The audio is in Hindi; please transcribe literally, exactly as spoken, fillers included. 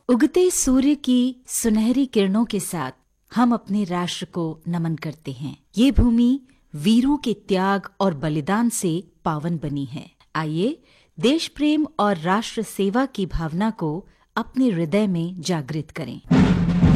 उगते सूर्य की सुनहरी किरणों के साथ हम अपने राष्ट्र को नमन करते हैं। ये भूमि वीरों के त्याग और बलिदान से पावन बनी है। आइए देश प्रेम और राष्ट्र सेवा की भावना को अपने हृदय में जागृत करें।